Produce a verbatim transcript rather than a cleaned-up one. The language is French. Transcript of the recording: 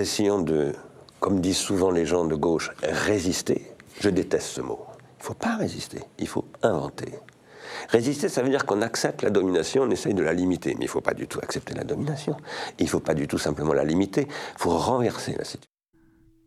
essayons de, comme disent souvent les gens de gauche, résister, je déteste ce mot. Il ne faut pas résister, il faut inventer. Résister, ça veut dire qu'on accepte la domination, on essaye de la limiter. Mais il ne faut pas du tout accepter la domination. Il ne faut pas du tout simplement la limiter. Il faut renverser la situation.